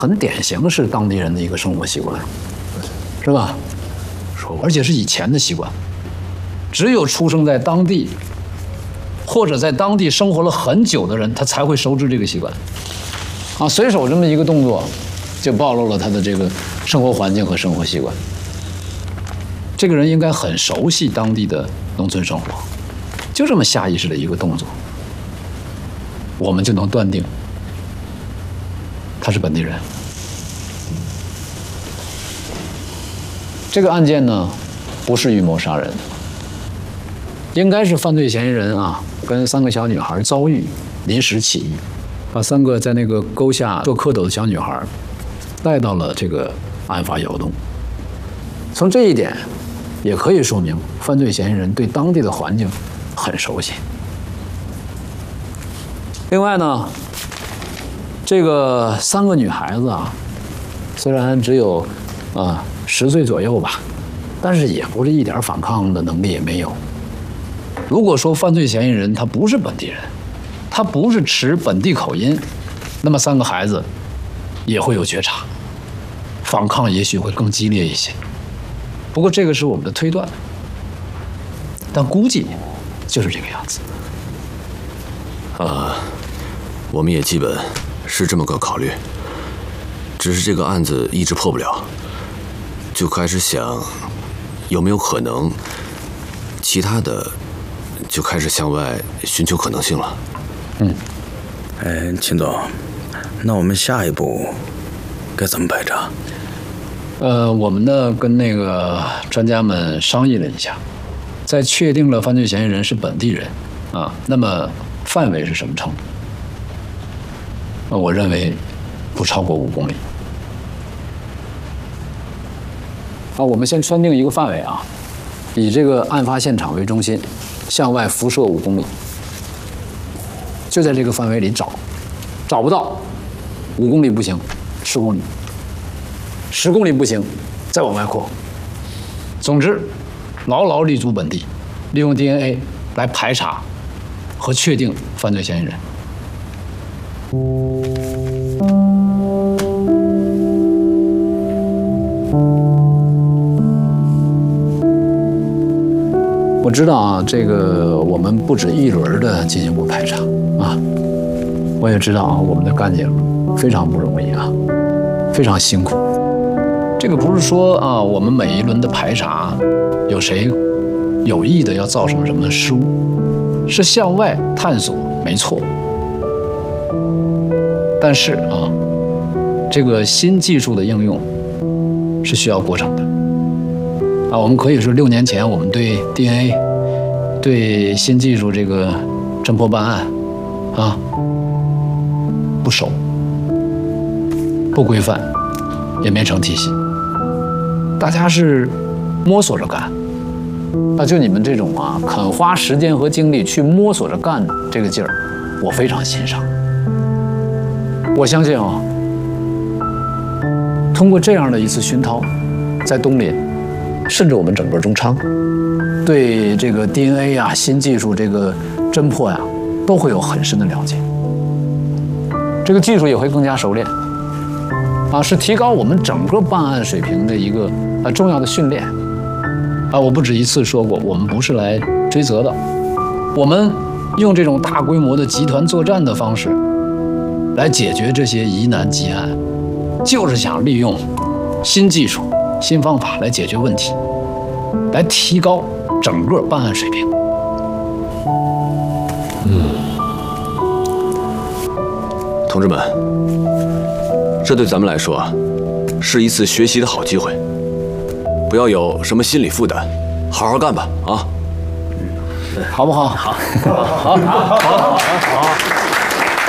很典型是当地人的一个生活习惯，是吧？而且是以前的习惯，只有出生在当地，或者在当地生活了很久的人，他才会熟知这个习惯。啊，随手这么一个动作，就暴露了他的这个生活环境和生活习惯。这个人应该很熟悉当地的农村生活，就这么下意识的一个动作，我们就能断定他是本地人。这个案件呢，不是预谋杀人，应该是犯罪嫌疑人啊跟3个小女孩遭遇，临时起意，把3个在那个沟下做蝌蚪的小女孩带到了这个案发窑洞。从这一点，也可以说明犯罪嫌疑人对当地的环境很熟悉。另外呢，这个3个女孩子啊，虽然只有10岁左右吧，但是也不是一点反抗的能力也没有。如果说犯罪嫌疑人他不是本地人，他不是持本地口音，那么3个孩子也会有觉察，反抗也许会更激烈一些。不过这个是我们的推断，但估计就是这个样子。 我们也基本是这么个考虑，只是这个案子一直破不了，就开始想有没有可能其他的，就开始向外寻求可能性了。 秦总，那我们下一步该怎么排查？ 我们呢跟那个专家们商议了一下，在确定了犯罪嫌疑人是本地人啊，那么范围是什么程度？我认为不超过5公里。我们先圈定一个范围啊，以这个案发现场为中心，向外辐射5公里，就在这个范围里找，找不到5公里不行，10公里，10公里不行，再往外扩。总之，牢牢立足本地，利用 DNA 来排查和确定犯罪嫌疑人。我知道啊，这个我们不止一轮的进行过排查啊，我也知道啊，我们的干警非常不容易啊，非常辛苦。这个不是说啊，我们每一轮的排查有谁有意的要造成什么失误，是向外探索，没错。但是啊，这个新技术的应用是需要过程的。我们可以说6年前我们对 DNA、对新技术这个侦破办案啊不熟、不规范，也没成体系，大家是摸索着干。就你们这种肯花时间和精力去摸索着干这个劲儿，我非常欣赏。我相信通过这样的一次熏陶，在东林，甚至我们整个中昌，对这个 DNA 新技术这个侦破都会有很深的了解。这个技术也会更加熟练，是提高我们整个办案水平的一个重要的训练。我不止一次说过，我们不是来追责的，我们用这种大规模的集团作战的方式来解决这些疑难积案，就是想利用新技术、新方法来解决问题，来提高整个办案水平。 同志们，这对咱们来说是一次学习的好机会，不要有什么心理负担，好好干吧啊！ 好不好？好，好，好，好，好。